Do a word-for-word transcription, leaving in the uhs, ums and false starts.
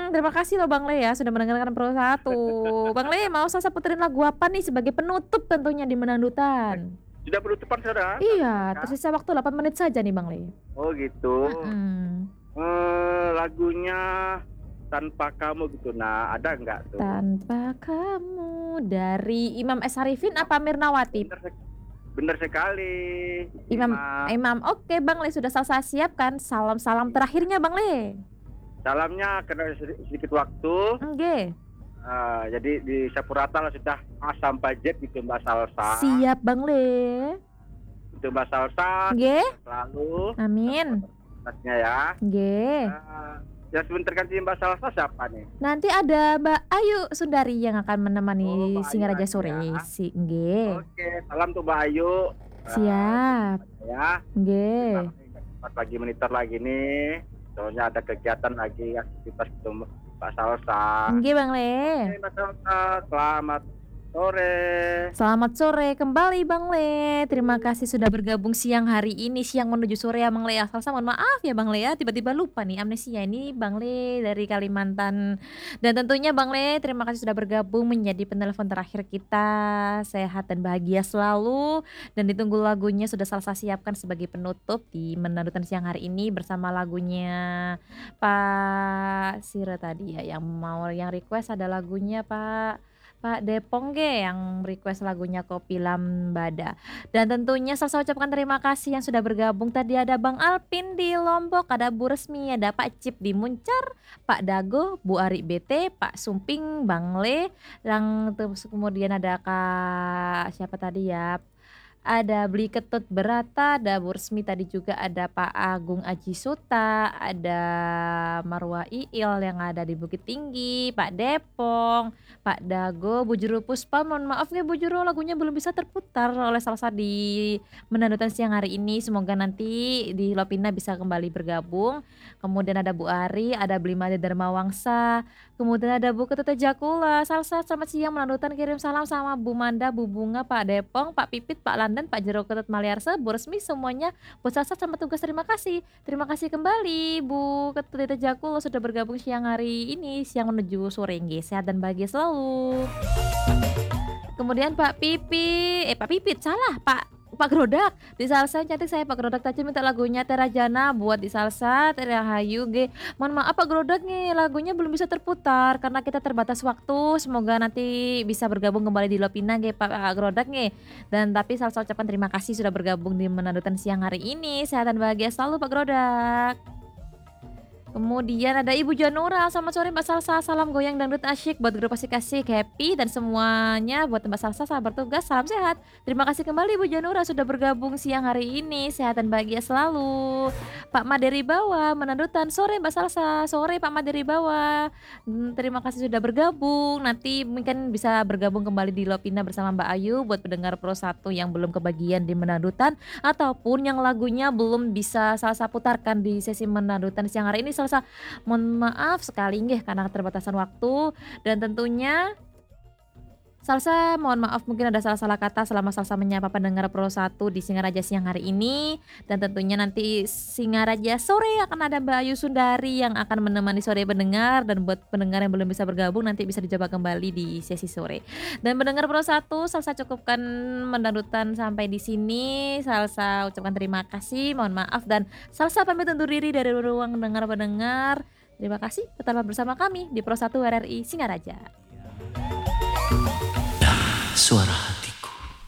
Mhm, terima kasih loh Bang Le ya sudah mendengarkan Pro satu. Bang Le mau Salsa puterin lagu apa nih sebagai penutup tentunya di Menandutan? Sudah penutupan sudah? Iya, tersisa waktu delapan menit saja nih Bang Le. Oh gitu. Mhm. Eee, lagunya Tanpa Kamu gitu, nah ada nggak tuh? Tanpa Kamu dari Imam S. Sarifin apa Mirnawati? Bener sek bener sekali, Imam Imam. Imam, oke Bang Le sudah Salsa siapkan, salam-salam terakhirnya Bang Le. Salamnya karena sedi sedikit waktu, Nggih. eee, jadi di Sapurata sudah A sampai Z gitu Mbak Salsa. Siap Bang Le. Untuk Mbak Salsa, Nggih. sukses selalu Amin. nya ya. Nggih. Eee, yang sebentar ganti Mbak Salsa siapa nih? Nanti ada Mbak Ayu Sundari yang akan Oh menemani Mbak Ayu Singaraja lagi Sore, ya. si nggih. Oke, salam untuk Mbak Ayu, eee, Siap. ya. Terima Nggih. kasih sempat lagi monitor lagi nih, soalnya ada kegiatan lagi aktivitas ketemu Mbak Salsa. Nggih Bang Oke Le. Mbak Salsa, selamat sore. Selamat sore kembali Bang Le, terima kasih sudah bergabung siang hari ini, siang menuju sore ya Bang Le ya. Salsa mohon maaf ya Bang Le ya, tiba-tiba lupa nih amnesia, ini Bang Le dari Kalimantan. Dan tentunya Bang Le terima kasih sudah bergabung menjadi penelpon terakhir kita, sehat dan bahagia selalu, dan ditunggu lagunya sudah Salsa siapkan sebagai penutup di Menandutan siang hari ini bersama lagunya Pak Sire tadi ya, yang mau yang request ada lagunya Pak Pak Depong ge yang request lagunya Kopi Lambada. Dan tentunya Salsa ucapkan terima kasih yang sudah bergabung, tadi ada Bang Alpin di Lombok, ada Bu Resmi, ada Pak Cip di Muncar, Pak Dago, Bu Ari B T, Pak Sumping, Bang Le, yang terus kemudian ada Kak siapa tadi ya, ada Beli Ketut Berata, ada Bu Resmi, tadi juga ada Pak Agung Aji Suta, ada Marwah Iil yang ada di Bukit Tinggi, Pak Depong, Pak Dago, Bu Juru Puspa, mohon maaf nih Bu Juru lagunya belum bisa terputar oleh Salsa di Menandutan siang hari ini, semoga nanti di Lovina bisa kembali bergabung. Kemudian ada Bu Ari, ada Blimade Darmawangsa, kemudian ada Bu Ketut Tejakula, Salsa selamat siang Menandutan kirim salam sama Bu Manda, Bu Bunga, Pak Depong, Pak Pipit, Pak Landan, Pak Jero Ketut Maliarsa, Bu Resmi, semuanya buat Salsa selamat tugas terima kasih. Terima kasih kembali Bu Ketut Tejakula sudah bergabung siang hari ini, siang menuju sore nggih, sehat dan bahagia selalu. Kemudian Pak Pipi eh Pak Pipit salah Pak Pak Grodak, di Salsa cantik saya Pak Grodak tadi minta lagunya Terajana buat di Salsa, Teh Rahayu ge. Mohon maaf Pak Grodak nih lagunya belum bisa terputar karena kita terbatas waktu, semoga nanti bisa bergabung kembali di Lovina ge Pak Grodak nih. Dan tapi Salsa ucapkan terima kasih sudah bergabung di Menandutan siang hari ini, sehat dan bahagia selalu Pak Grodak. Kemudian ada Ibu Janura, selamat sore Mbak Salsa, salam goyang dangdut asyik buat grup Asik-Asik, happy dan semuanya buat Mbak Salsa selamat bertugas, salam sehat. Terima kasih kembali Ibu Janura sudah bergabung siang hari ini, sehat dan bahagia selalu. Pak Maderi Bawah, Menandutan, sore Mbak Salsa, sore Pak Maderi Bawah. Mmm, terima kasih sudah bergabung, nanti mungkin bisa bergabung kembali di Lovina bersama Mbak Ayu buat pendengar Pro satu yang belum kebagian di Menandutan ataupun yang lagunya belum bisa Salsa putarkan di sesi Menandutan siang hari ini. Salsa mohon maaf sekali nggih karena keterbatasan waktu dan tentunya Salsa mohon maaf mungkin ada salah-salah kata selama Salsa menyapa pendengar Pro satu di Singaraja siang hari ini dan tentunya nanti Singaraja sore akan ada Mbak Ayu Sundari yang akan menemani sore pendengar dan buat pendengar yang belum bisa bergabung nanti bisa dicoba kembali di sesi sore. Dan pendengar Pro satu Salsa cukupkan Mendandutan sampai di sini, Salsa ucapkan terima kasih, mohon maaf dan Salsa pamit undur diri dari ruang dengar pendengar. Terima kasih tetaplah bersama kami di Pro satu R R I Singaraja. Suara